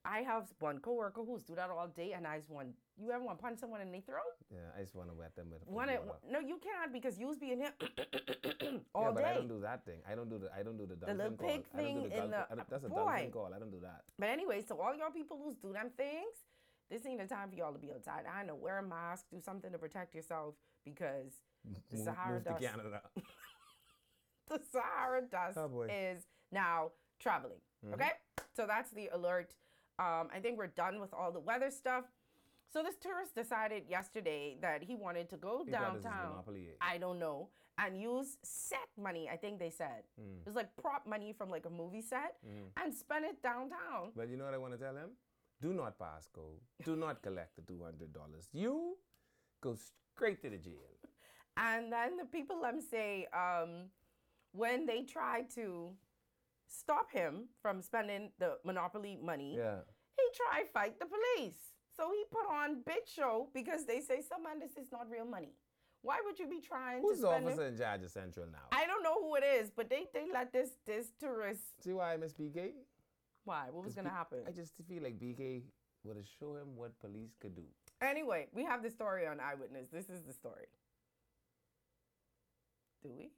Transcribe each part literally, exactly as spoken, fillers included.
I have one coworker who's do that all day, and I just want, you ever want to punch someone in the throat? Yeah, I just want to wet them with Want water. it? No, you can't because you's be in here all yeah, but day. I don't do that thing. I don't do the I don't do the dolphin little call. pig I don't do thing the in dolphin. the- I don't- that's a boy. dolphin call. I don't do that. But anyway, so all y'all people who's do them things, this ain't the time for y'all to be outside. I know, wear a mask, do something to protect yourself because the Move, Sahara move to dust, Canada. the Sahara dust Oh, boy. is now traveling. Okay, so that's the alert. Um, I think we're done with all the weather stuff. So this tourist decided yesterday that he wanted to go He thought this was downtown. Monopoly. I don't know, and use set money. I think they said it was like prop money from like a movie set, and spend it downtown. But you know what I want to tell him? Do not pass go. Do not collect the two hundred dollars. You go straight to the jail. And then the people let me say, um, when they tried to stop him from spending the Monopoly money, Yeah. he tried to fight the police. So he put on big show because they say, "Someone, this is not real money. Why would you be trying Who's to the spend officer it?" in charge of Central now? I don't know who it is, but they, they let this this tourist. See why, Miss B K? Why? What was gonna B- happen? I just feel like B K would have shown him what police could do. Anyway, we have the story on Eyewitness. This is the story. Do we?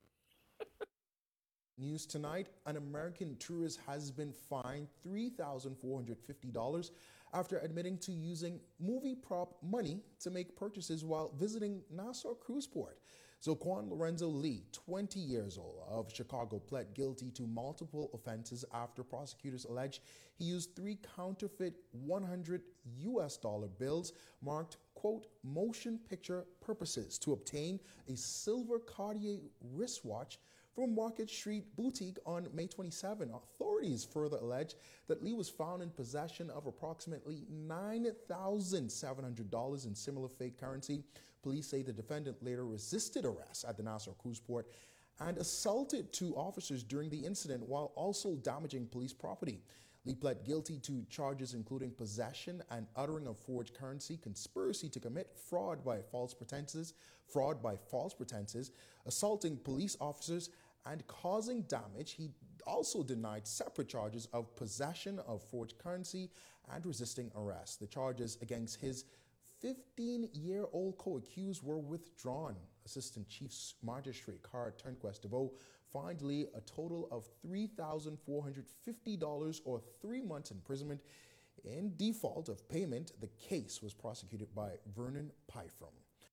News tonight, an American tourist has been fined three thousand four hundred fifty dollars after admitting to using movie prop money to make purchases while visiting Nassau Cruise Port. Zoquan Lorenzo Lee, twenty years old, of Chicago, pled guilty to multiple offenses after prosecutors allege he used three counterfeit one hundred U S dollar bills marked, quote, motion picture purposes to obtain a silver Cartier wristwatch from Market Street Boutique on May twenty-seventh. Authorities further allege that Lee was found in possession of approximately nine thousand seven hundred dollars in similar fake currency. Police say the defendant later resisted arrest at the Nassau Cruise Port and assaulted two officers during the incident while also damaging police property. Lee pled guilty to charges including possession and uttering of forged currency, conspiracy to commit fraud by false pretenses, fraud by false pretenses, assaulting police officers, and causing damage. He also denied separate charges of possession of forged currency and resisting arrest. The charges against his fifteen-year-old co-accused were withdrawn. Assistant Chief Magistrate Cara Turnquest DeVoe fined Lee a total of three thousand four hundred fifty dollars or three months imprisonment. In default of payment, the case was prosecuted by Vernon Pyfrom.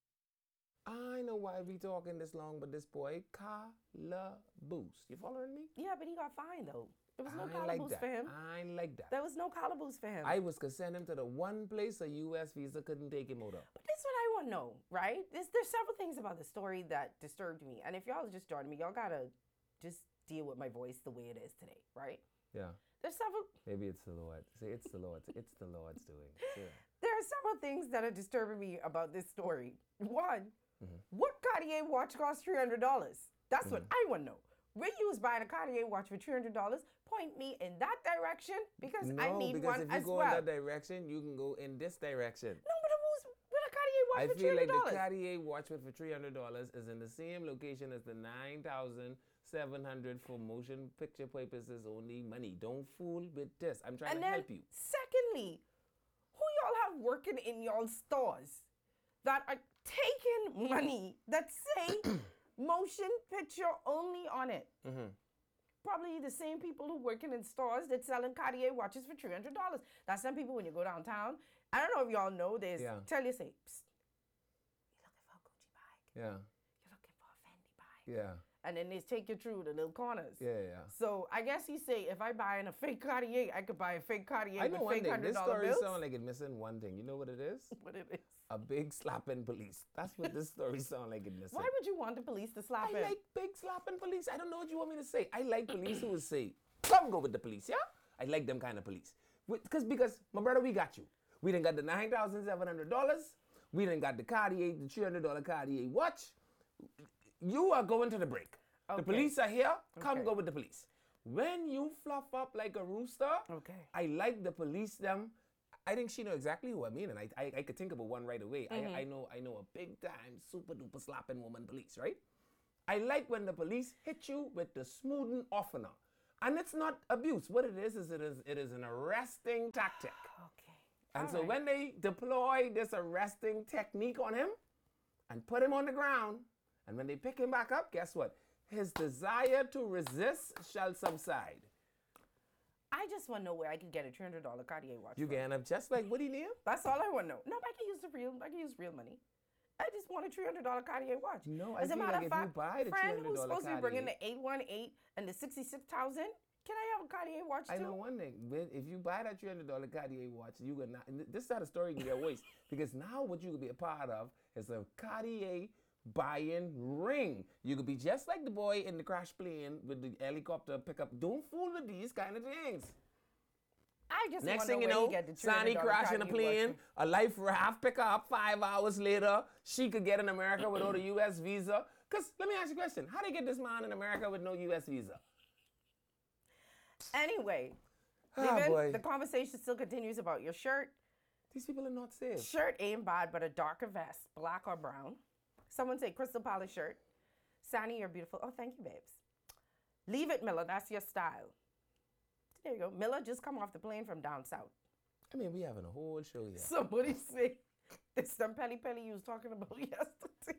I know why we talking this long, but this boy, calaboose. You following me? Yeah, but he got fined though. There was no I ain't calaboose like that. for him. I ain't like that. There was no calaboose for him. I was gonna send him to the one place a U S visa couldn't take him out of. But this is what I want to know, right? There's, there's several things about the story that disturbed me. And if y'all are just joining me, y'all gotta just deal with my voice the way it is today, right? Yeah. There's several Maybe it's the Lord. Say it's the Lord's. It's the Lord's doing. Yeah. there are several things that are disturbing me about this story. One, Mm-hmm. what Cartier watch costs three hundred dollars? That's what I want to know. Where you was buying a Cartier watch for three hundred dollars, point me in that direction because No, I need because one if you as go well. in that direction, you can go in this direction. No, but who's with a Cartier watch I for three feel hundred like dollars? the Cartier watch with for three hundred dollars is in the same location as the nine thousand seven hundred dollars for motion picture purposes only money. Don't fool with this. I'm trying And to then, help you. secondly, who y'all have working in y'all stores that are taking money that say motion picture only on it? Mm-hmm. Probably the same people who working in stores that selling Cartier watches for three hundred dollars. That's some people when you go downtown. I don't know if y'all know this. Yeah. Tell you, say, psst, you're looking for a Gucci bag. Yeah. You're looking for a Fendi bag. Yeah. And then they take you through the little corners. Yeah, yeah. So I guess he say if I buy in a fake Cartier, I could buy a fake Cartier I know with one fake thing. hundred This dollar story bills. sounds like it's missing one thing. You know what it is? What it is. A big slapping police. That's what this story sounds like it's missing. Why would you want the police to slap I him? like big slapping police. I don't know what you want me to say. I like police who will say, come go with the police, yeah? I like them kind of police. Because, because my brother, we got you. We done got the nine thousand seven hundred dollars. We done got the Cartier, the three hundred dollars Cartier watch. You are going to the break. Okay. The police are here. Come Okay. go with the police. When you fluff up like a rooster, Okay. I like the police them. I think she know exactly who I mean, and I I, I could think of a one right away. Mm-hmm. I, I know I know a big time super duper slapping woman police, right? I like when the police hit you with the smoothing offener. And it's not abuse. What it is is it is it is an arresting tactic. Okay. And All so right. when they deploy this arresting technique on him and put him on the ground, and when they pick him back up, guess what? His desire to resist shall subside. I just want to know where I could get a three hundred dollars Cartier watch. You from. can have just like Woody Liam. That's all I want to know. No, I can use the real. I can use real money. I just want a three hundred dollars Cartier watch. No, I As a feel matter like of if you fact, buy the friend who's three hundred dollars supposed to be bringing Cartier- the eight one eight and the sixty-six thousand, can I have a Cartier watch too? I know one thing. when- If you buy that three hundred dollars Cartier watch, you gonna not. and This is how the story can get worse. Because now what you could be a part of is a Cartier buying ring. You could be just like the boy in the crash plane with the helicopter pickup. Don't fool with these kind of things. I just Next want thing to you know, know, where you get the Sonny three hundred dollars crashing a Cartier watch plane, from. a life raft pick her up five hours later. She could get in America without a U S visa. Because let me ask you a question. How do you get this man in America with no U S visa? Anyway, Ah, Leavin, boy. the conversation still continues about your shirt. These people are not safe. Shirt ain't bad, but a darker vest, black or brown. Someone say crystal palace shirt. Sani, you're beautiful. Oh, thank you, babes. Leave it, Miller. That's your style. There you go. Miller just come off the plane from down south. I mean, we having a whole show here. Somebody say it's them Pelly Pelly you was talking about yesterday.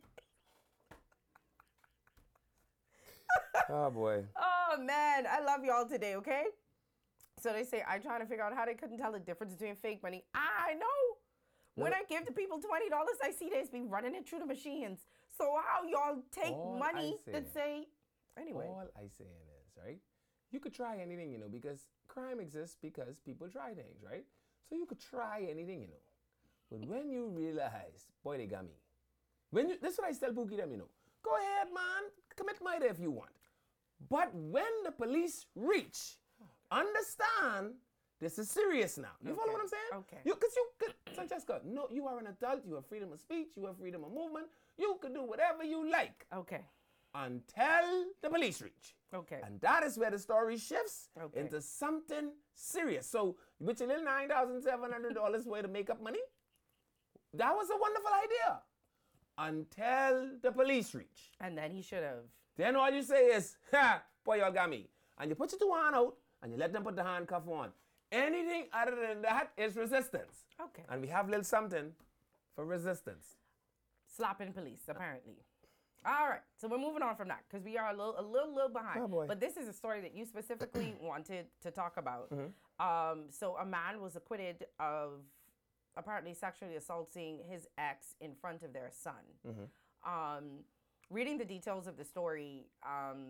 Oh, boy. Oh man, I love y'all today, okay? So they say I'm trying to figure out how they couldn't tell the difference between fake money. I know. When No. I give the people twenty dollars, I see they be running it through the machines. So how y'all take All money I that say anyway? All I saying is, right? You could try anything, you know, because crime exists because people try things, right? So you could try anything, you know. But when you realize, boy, they got me. When you, this is what I tell Pookie them, you know. Go ahead, man. Commit murder if you want. But when the police reach, understand this is serious now. You follow Okay. what I'm saying? Okay. You, cause you could, Francesca, no, you are an adult. You have freedom of speech. You have freedom of movement. You can do whatever you like Okay. until the police reach. Okay. And that is where the story shifts Okay. into something serious. So, with your little nine thousand seven hundred dollars way to make up money, that was a wonderful idea. Until the police reach. And then he should have. Then all you say is, ha, boy, y'all got me. And you put your two hand out and you let them put the handcuff on. Anything other than that is resistance. Okay. And we have little something for resistance. Slapping police, apparently. All right, so we're moving on from that because we are a little, a little, little behind. Oh, boy. But this is a story that you specifically wanted to talk about. Mm-hmm. Um, so a man was acquitted of apparently sexually assaulting his ex in front of their son. Mm-hmm. Um, reading the details of the story, um,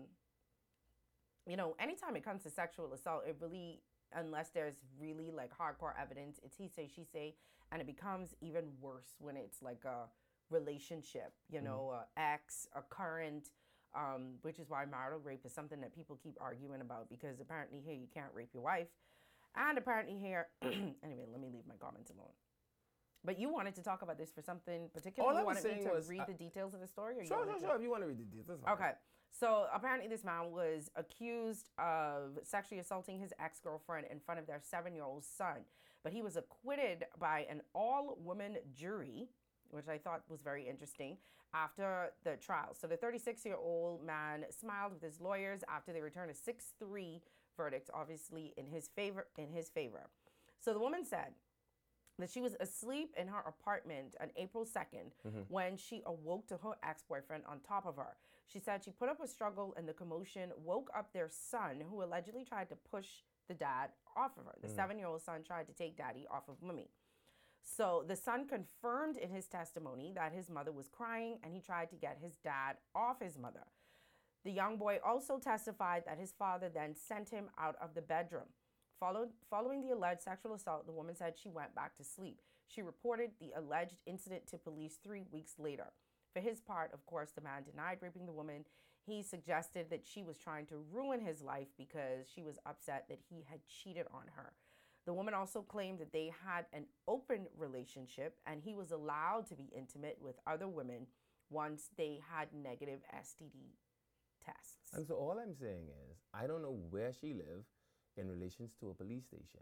you know, anytime it comes to sexual assault, it really, unless there's really like hardcore evidence, it's he say, she say, and it becomes even worse when it's like a relationship, you know, a ex, a current, um, which is why marital rape is something that people keep arguing about because apparently here you can't rape your wife. And apparently here, anyway, let me leave my comments alone. But you wanted to talk about this for something particular. All I You was wanted me saying to was, read uh, the details of the story? Or you Sure, wanted sure, to- sure. If you want to read the details, that's fine. Okay. So apparently this man was accused of sexually assaulting his ex-girlfriend in front of their seven-year-old son. But he was acquitted by an all-woman jury, which I thought was very interesting, after the trial. So the thirty-six-year-old man smiled with his lawyers after they returned a six three verdict, obviously in his favor. In his favor. So the woman said that she was asleep in her apartment on April second when she awoke to her ex-boyfriend on top of her. She said she put up a struggle and the commotion woke up their son, who allegedly tried to push the dad off of her. The seven-year-old son tried to take daddy off of Mummy. So the son confirmed in his testimony that his mother was crying and he tried to get his dad off his mother. The young boy also testified that his father then sent him out of the bedroom. Followed, following the alleged sexual assault, the woman said she went back to sleep. She reported the alleged incident to police three weeks later. For his part, of course, the man denied raping the woman. He suggested that she was trying to ruin his life because she was upset that he had cheated on her. The woman also claimed that they had an open relationship and he was allowed to be intimate with other women once they had negative S T D tests. And so all I'm saying is, I don't know where she lived in relations to a police station.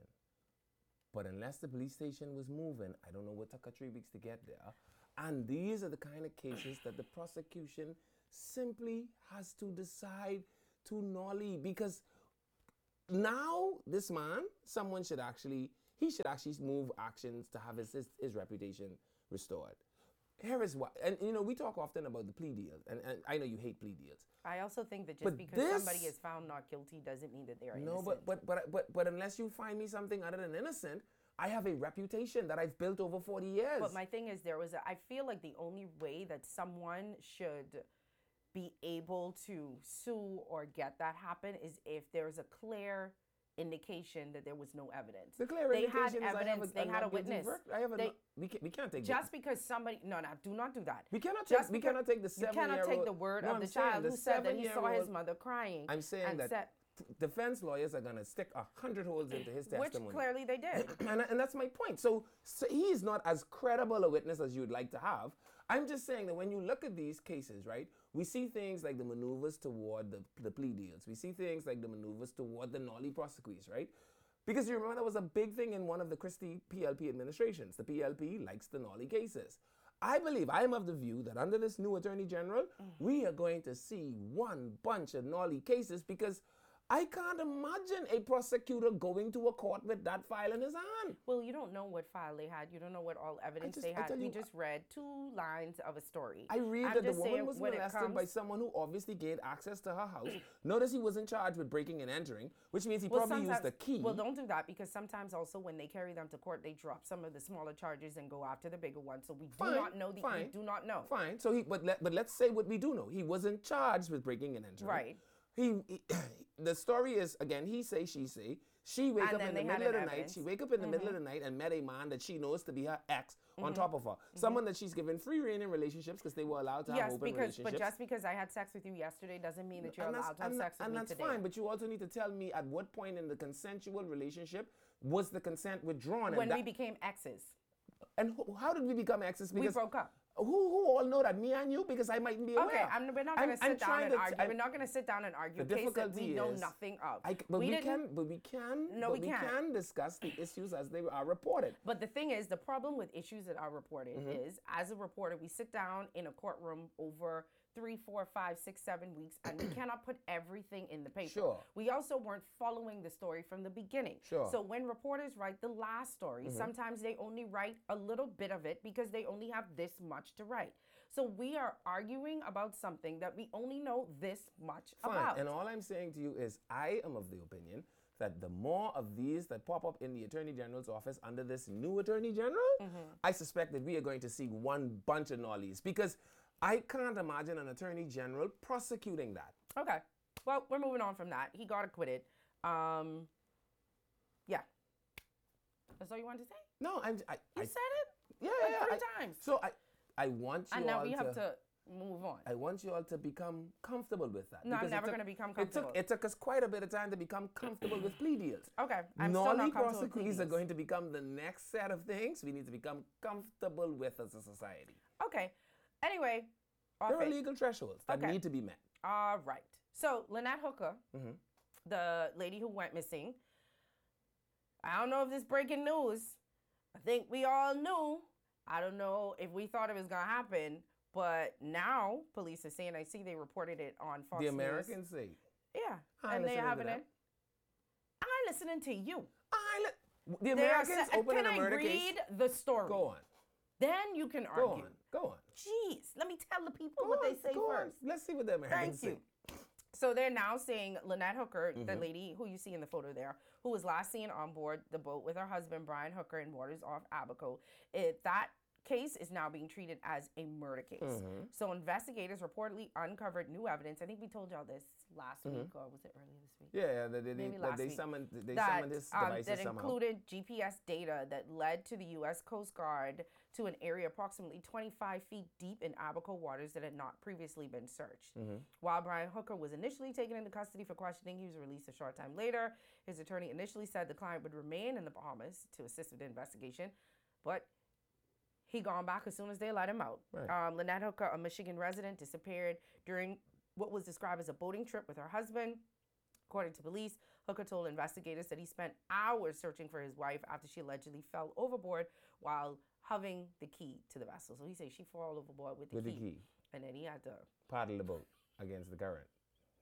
But unless the police station was moving, I don't know what took her three weeks to get there. And these are the kind of cases that the prosecution simply has to decide to nolly, because now this man, someone should actually, he should actually move actions to have his, his, his reputation restored. Here is why, and you know, we talk often about the plea deals, and, and I know you hate plea deals. I also think that just But because this- somebody is found not guilty doesn't mean that they are No, innocent. but, but but but but unless you find me something other than innocent, I have a reputation that I've built over forty years. But my thing is, there was a, I feel like the only way that someone should be able to sue or get that happen is if there's a clear indication that there was no evidence. the clear they indication had is I have evidence. a, They a had a not guilty witness. verdict. I have a They- not- we, can, we can't take Just the, because somebody, no, no, do not do that. we cannot just take we because- cannot take the You seven cannot year take old, the word no, of I'm the saying child the who said that he saw his seven-year-old mother crying. I'm saying and that said, defense lawyers are going to stick a hundred holes into his which testimony. clearly they did. and, and that's my point. So, so he is not as credible a witness as you would like to have. I'm just saying that when you look at these cases, right, we see things like the maneuvers toward the, the plea deals. We see things like the maneuvers toward the Nolly prosecutions, right? Because you remember that was a big thing in one of the Christie P L P administrations. The P L P likes the Nolly cases. I believe, I am of the view that under this new Attorney General, we are going to see one bunch of Nolly cases because I can't imagine a prosecutor going to a court with that file in his hand. Well, you don't know what file they had. You don't know what all evidence just- they I had. tell We you- just read two lines of a story. I read I'm that the just woman saying was when it molested by comes- someone who obviously gained access to her house. Notice he wasn't charged with breaking and entering, which means he Well, probably used the sometimes- key. Well, don't do that because sometimes also when they carry them to court, they drop some of the smaller charges and go after the bigger ones. So we do Fine, not know the. fine. We do not know. Fine. So he, but let, but let's say what we do know. He wasn't charged with breaking and entering. Right. He, he the story is again he say she say. She wake And up then in the they had middle of the an night. evidence. She wake up in the middle of the night and met a man that she knows to be her ex Mm-hmm. on top of her. Someone that she's given free reign in relationships because they were allowed to have Yes, open because relationships. but just because I had sex with you yesterday doesn't mean that you're and allowed that's, to have and, sex with and me that's today. fine, but you also need to tell me at what point in the consensual relationship was the consent withdrawn. when and we that, became exes, and who, how did we become exes? we Because broke up. who who all know that me and you because I mightn't be aware. Okay, I'm, we're not I'm- going to I'm sit down trying and to- argue. I'm- we're not going to sit down and argue The a case that we difficulty know is- nothing of. I c- but we, didn't- can, but we can, No, but we we can't. can discuss the issues as they are reported. But the thing is, the problem with issues that are reported Mm-hmm. is, as a reporter, we sit down in a courtroom over three, four, five, six, seven weeks, and we cannot put everything in the paper. Sure. We also weren't following the story from the beginning. Sure. Mm-hmm. So when reporters write the last story, sometimes they only write a little bit of it because they only have this much to write. So we are arguing about something that we only know this much Fine. about. And all I'm saying to you is I am of the opinion that the more of these that pop up in the Attorney General's office under this new Attorney General, I suspect that we are going to see one bunch of nollies because I can't imagine an Attorney General prosecuting that. Okay. Well, we're moving on from that. He got acquitted. Um, yeah. That's all you wanted to say? No, I'm. I, You I, said it yeah, like yeah, three I- times. So I, I want you and now all we to, have to move on. I want you all to become comfortable with that. No, I'm because it never took- gonna become It comfortable. took, it took us quite a bit of time to become comfortable with plea deals. Okay. I'm Nolly still not comfortable with prosecutions are pleas. going to become the next set of things we need to become comfortable with as a society. Okay. Anyway, off There are it. legal thresholds that Okay. need to be met. All right. So Lynette Hooker, Mm-hmm. the lady who went missing. I don't know if this is breaking news. I think we all knew. I don't know if we thought it was gonna happen, but now police are saying. I see they reported it on Fox The News. Americans say, Yeah, I and they listening to having them. it. I'm listening to you. I li- the They are Americans sa- open Can an I murder read case. the story? Go on. Then you can Go argue. on. Go on. Jeez, let me tell the people Go what on. they say Go on. first. Let's see what the Americans Thank you. say. So they're now saying Lynette Hooker, Mm-hmm. the lady who you see in the photo there, who was last seen on board the boat with her husband Brian Hooker in waters off Abaco, it, that case is now being treated as a murder case. Mm-hmm. So investigators reportedly uncovered new evidence. I think we told y'all this last week, or was it earlier this week? Yeah, yeah. They, they, Maybe they, last they week. summoned. They that, summoned this um, devices that somehow. included G P S data that led to the U S Coast Guard to an area approximately twenty-five feet deep in Abaco waters that had not previously been searched. Mm-hmm. While Brian Hooker was initially taken into custody for questioning, he was released a short time later. His attorney initially said the client would remain in the Bahamas to assist with the investigation, but he gone back as soon as they let him out. Right. Um, Lynette Hooker, a Michigan resident, disappeared during what was described as a boating trip with her husband. According to police, Hooker told investigators that he spent hours searching for his wife after she allegedly fell overboard while having the key to the vessel. So he said she fell overboard with the, With the key, key. and then he had to. Paddle the boat against the current.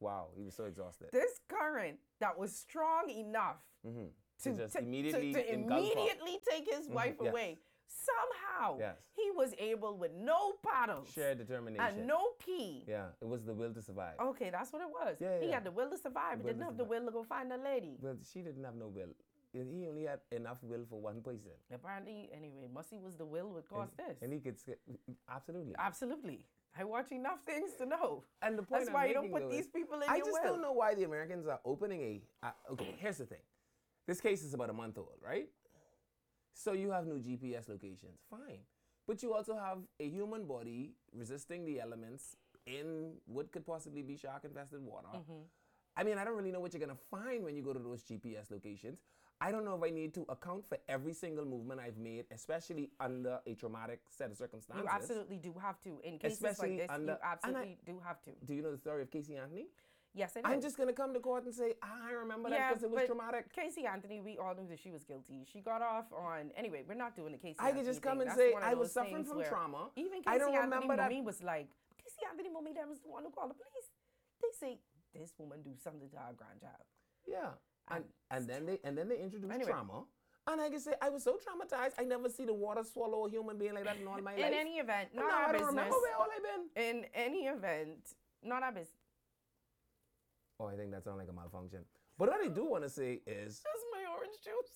Wow, he was so exhausted. This current that was strong enough Mm-hmm. to, To just to- immediately to, to engulf her. immediately take his wife yes. away. Somehow Yes. he was able, with no paddles Sheer determination. and no key. Yeah, it was the will to survive. Okay, that's what it was. Yeah, he yeah. had the will to survive, but Will didn't to have the survive. will to go find a lady. Well, she didn't have no will. He only had enough will for one person. Apparently, anyway, Musty was the will would cause and, this. And he could sk- absolutely. Absolutely. I watch enough things to know. And the point That's I'm why you don't making, put though, these is people in I your just will. don't know why the Americans are opening a. Uh, okay, here's the thing. This case is about a month old, right? So you have new G P S locations, fine. But you also have a human body resisting the elements in what could possibly be shark-infested water. Mm-hmm. I mean, I don't really know what you're gonna find when you go to those G P S locations. I don't know if I need to account for every single movement I've made, especially under a traumatic set of circumstances. You absolutely do have to. In cases Especially like this, under- you and I- absolutely do have to. Do you know the story of Casey Anthony? Yes, I do. I'm just gonna come to court and say I remember that yeah, because it was but traumatic. Casey Anthony, we all knew that she was guilty. She got off on anyway. We're not doing the Casey. I could Anthony just come thing. and That's say one of I was those suffering things from where trauma. Even Casey I don't Anthony remember that. Mommy was like, Casey Anthony Mommy, that was the one who called the police. They say this woman do something to our grandchild. Yeah, and And- and then they and then they introduced Anyway. trauma, and I can say I was so traumatized. I never see the water swallow a human being like that in all my life. In any event, And not now our I don't business. remember where all I been. In any event, not our business. Oh, I think that sounds like a malfunction. But what I do want to say is, That's my orange juice.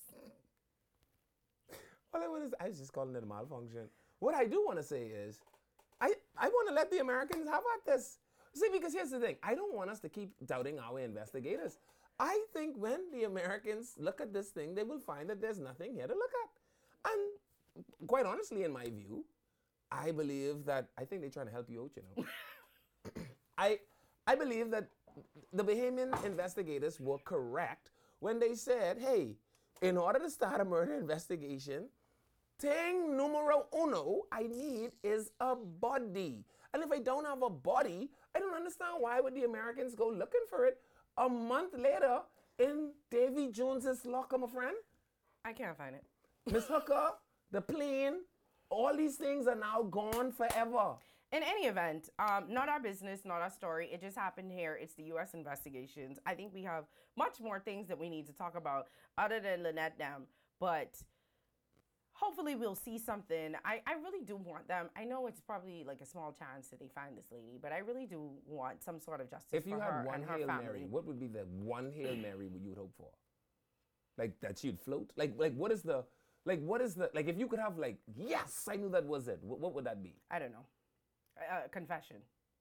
all I want to I was just calling it a malfunction. What I do want to say is, I I want to let the Americans have at this. See, because here's the thing. I don't want us to keep doubting our investigators. I think when the Americans look at this thing, they will find that there's nothing here to look at. And quite honestly, in my view, I believe that I think they're trying to help you out, you know. I I believe that the Bahamian investigators were correct when they said, hey, in order to start a murder investigation, thing numero uno I need is a body. And if I don't have a body, I don't understand why would the Americans go looking for it a month later in Davy Jones's locker, my friend. I can't find it. Miss Hooker, the plane, all these things are now gone forever. In any event, um, not our business, not our story. It just happened here. It's the U S investigations. I think we have much more things that we need to talk about other than Lynette Dam. But hopefully we'll see something. I, I really do want them. I know it's probably like a small chance that they find this lady, but I really do want some sort of justice If you for had her one and her Hail family. Mary, what would be the one Hail Mary you would hope for? Like that she'd float? Like like what is the like what is the like if you could have like yes, I knew that was it. What, what would that be? I don't know. Uh, confession.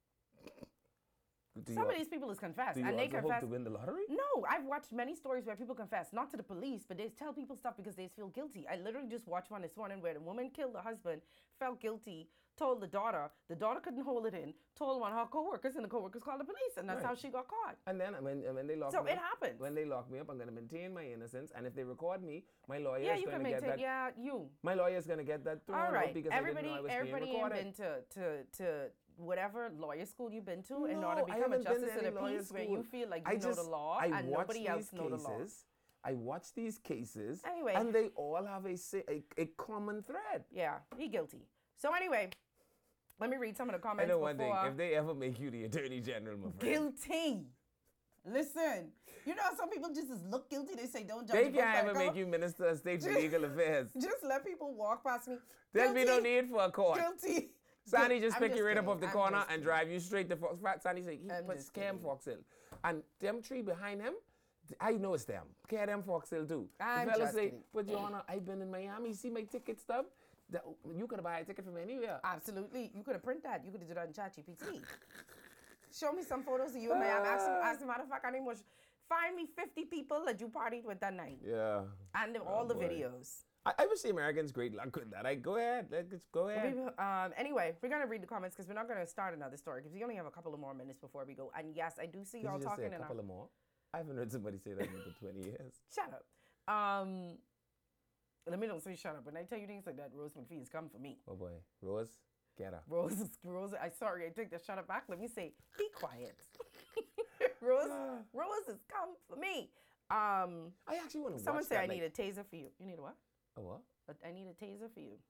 Do you, Some al- of these people is confess, do you and they also confess. hope to win the lottery? No, I've watched many stories where people confess, not to the police, but they tell people stuff because they feel guilty. I literally just watched one this morning where the woman killed the husband, felt guilty, told the daughter. The daughter couldn't hold it in, told one of her coworkers, and the coworkers called the police, and that's Right. how she got caught. And then when when they lock So me it up, happens. when they lock me up, I'm gonna maintain my innocence. And if they record me, my lawyer Yeah, is you can gonna get maintain. that. Yeah, you. My lawyer is gonna get that thrown All out right. because Everybody, I didn't know I was everybody being ain't recorded. been to to to whatever lawyer school you've been to in No, order to I become a haven't been justice to of any the lawyer peace, where school. you feel like you I know just, the law I and watch nobody else these know the law. cases. I watch these cases, Anyway. and they all have a, sa- a a common thread. Yeah, he guilty. So anyway, let me read some of the I comments know one thing: before. if they ever make you the attorney general, my friend, Guilty. Listen, you know how some people just as look guilty. They say don't judge. they a book can't by ever cover? make you minister of state for legal affairs. Just let people walk past me. There'll be no Guilty. need for a court. Guilty. Sandy just I'm pick you right up kidding. off the I'm corner just and kidding. drive you straight to Fox. Fat Sandy say he I'm put just scam kidding. Fox Hill. And them three behind him, th- I know it's them. Care them Fox Hill too. I'm the fella just say, kidding. but your honor, I've been in Miami, see my ticket stub. That, you could buy a ticket from anywhere. Absolutely. You could have printed that. You could have done that in ChatGPT. Show me some photos of you in Miami. Ask him, as a matter of fact, I name was find me fifty people that you partied with that night. Yeah. And the, all the boy. videos. I, I wish the Americans great luck with that. I go ahead. Let's go ahead. We- Um, anyway, we're gonna read the comments because we're not gonna start another story because we only have a couple of more minutes before we go. And yes, I do see Did y'all you just say talking. a and couple I- of more? I haven't heard somebody say that in over twenty years. Shut up. Um, let me don't say shut up. When I tell you things like that, Rose McPhee come for me. Oh boy. Rose, get her. Rose, Rose. I sorry, I take that shut up back. Let me say, be quiet. Rose, Rose has come for me. Um, I actually want to someone watch said that. I like- need a taser for you. You need a what? A what? A- I need a taser for you.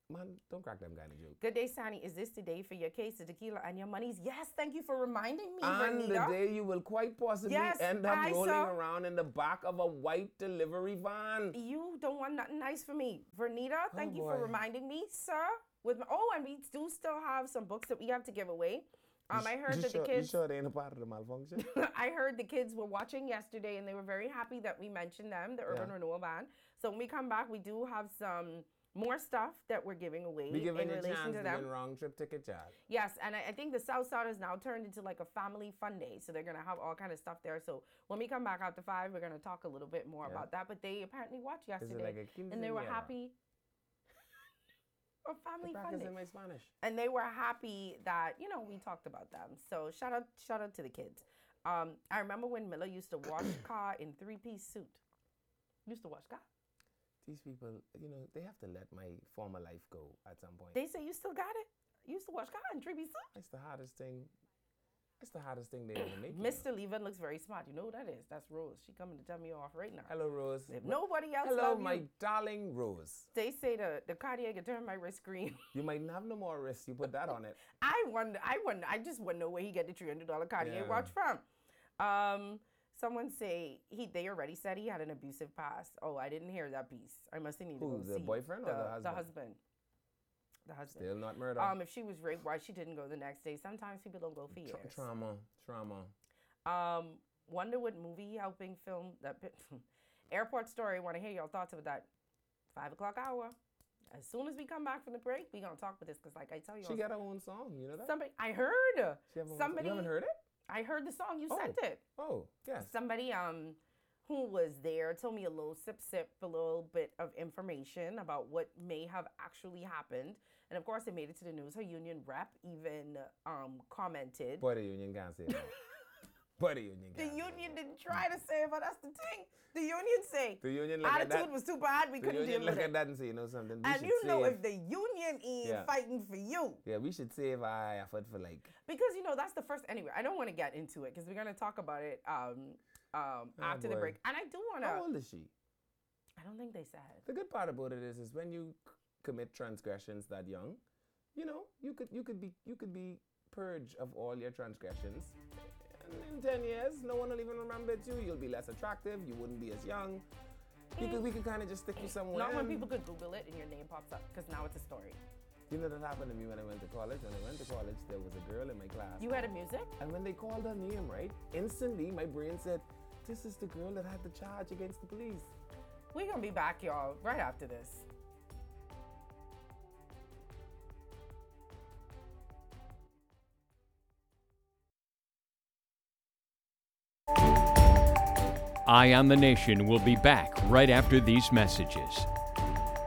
man, don't crack them kind of joke. Good day, Sani. Is this the day for your case of tequila and your monies? Yes, thank you for reminding me, And the Vernita. day you will quite possibly Yes, end up I rolling saw- around in the back of a white delivery van. You don't want nothing nice for me. Vernita, thank Oh, you for boy. reminding me, sir. With my, oh, and we do still have some books that we have to give away. Um, I heard you that sure, the kids. You sure they ain't a part of the malfunction? I heard the kids were watching yesterday and they were very happy that we mentioned them, the Urban Yeah. Renewal Band. So when we come back, we do have some more stuff that we're giving away We giving in you a relation chance to to them. win round trip ticket, child. Yes, and I, I think the South Side has now turned into like a family fun day. So they're gonna have all kind of stuff there. So when we come back after five, we're gonna talk a little bit more Yeah. about that. But they apparently watched Is it yesterday like a and they were quinceañera? happy. A family fun day. Practicing my Spanish. And they were happy that, you know, we talked about them. So shout out shout out to the kids. Um, I remember when Miller used to wash car in three-piece suit. Used to wash car. These people, you know, they have to let my former life go at some point. They say you still got it. You used to wash car in three-piece suit. That's the hardest thing. That's the hardest thing they ever make. you know. Mister Levan looks very smart. You know who that is? That's Rose. She coming to tell me off right now. Hello, Rose. If nobody else Hello, love my you, darling Rose. they say the, the cardiac can turn my wrist green. You might have no more wrist. You put that on it. I wonder, I wonder, I just want to know where he get the three hundred dollars cardiac Yeah. watch from. Um, someone say he they already said he had an abusive past. Oh, I didn't hear that piece. I must have needed to Who, go the see boyfriend or the husband? The husband. The husband. Still not murder. Um, if she was raped, why she didn't go the next day? Sometimes people don't go for years. Tra- trauma. Trauma. Um, wonder what movie helping film that bit- Airport Story. Want to hear your thoughts about that? Five o'clock hour. As soon as we come back from the break, we gonna talk about this because, like I tell you, She got her own song. You know that? somebody. I heard She have her own song. somebody. You haven't heard it? I heard the song. You Oh. sent it. Oh, yes. Somebody um who was there told me a little sip sip, a little bit of information about what may have actually happened. And of course, it made it to the news. Her union rep even um commented. Boy, the union can't say that. Boy, the union The can't say union that. didn't try to say it, but that's the thing. The union say The union look at attitude that. was too bad. We The couldn't union deal look with at it. that and say, you know something. We And should you know, save- if the union ain't Yeah. fighting for you, Yeah, we should save our effort for like. because you know that's the first. Anyway, I don't want to get into it because we're gonna talk about it um um Oh, after the boy. break. And I do want How to. old is she? I don't think they said. The good part about it is, is when you c- commit transgressions that young, you know, you could you could be you could be purged of all your transgressions. And in ten years, no one will even remember it you. You'll be less attractive. You wouldn't be as young. You could, we could kind of just stick you somewhere. Not when and- people could Google it and your name pops up because now it's a story. You know that happened to me when I went to college. When I went to college, there was a girl in my class. You had a music? And when they called her name, right, instantly my brain said, "This is the girl that had the charge against the police." We're gonna be back, y'all, right after this. Eye on the Nation will be back right after these messages.